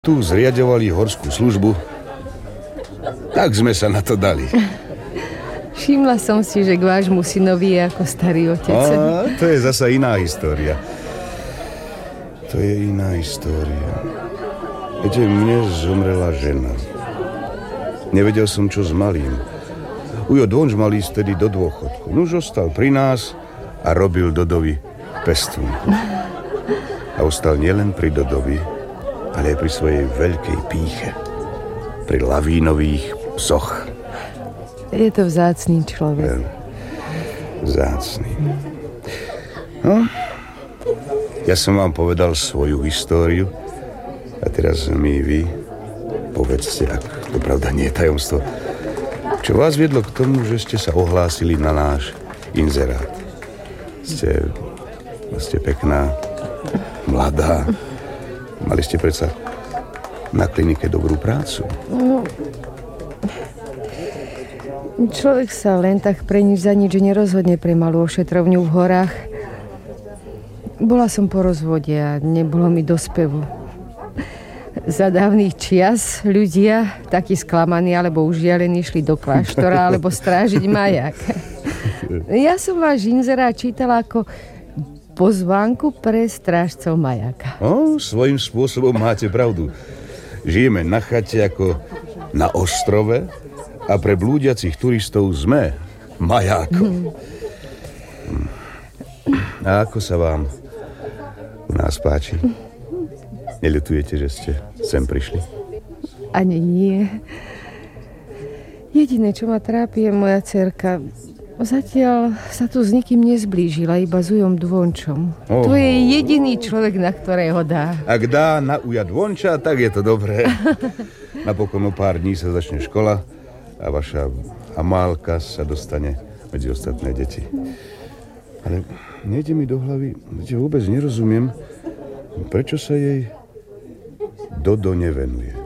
Tu zriaďovali horskú službu, tak sme sa na to dali. Všimla som si, že k vášmu synovi je ako starý otec. To je zasa iná história. To je iná história. Viete, mne zomrela žena. Nevedel som, čo s malým. Ujo Dvonč mal ísť tedy do dôchodku. Nuž ostal pri nás a robil Dodovi pestúnku. A ostal nielen pri Dodovi, ale aj pri svojej veľkej pýche. Pri lavínových psoch. Je to vzácný človek. Vzácný. No, ja som vám povedal svoju históriu a teraz mi vy povedzte, ak to pravda nie je tajomstvo, čo vás viedlo k tomu, že ste sa ohlásili na náš inzerát. Ste pekná, mladá. Mali ste predsa na klinike dobrú prácu. No, človek sa len tak pre nič za nič nerozhodne pre malú ošetrovňu v horách. Bola som po rozvode a nebolo mi do spevu. Za dávnych čias ľudia, takí sklamaní alebo užialení, šli do kláštora alebo strážiť maják. Ja som váš inzerát čítala ako pozvánku pre strážcov majáka. Svojím spôsobom máte pravdu. Žijeme na chate ako na ostrove a pre blúdiacich turistov sme majákom. A ako sa vám u nás páči? Neľutujete, že ste sem prišli? Ani nie. Jediné, čo ma trápi, je moja dcerka. Zatiaľ sa tu s nikým nezblížila, iba s Ujom Dvončom. To je jediný človek, na ktorého dá. Ak dá na Uja Dvonča, tak je to dobré. Napokon o pár dní sa začne škola a vaša Amálka sa dostane medzi ostatné deti. Ale nejde mi do hlavy, vôbec nerozumiem, prečo sa jej Dodo nevenuje.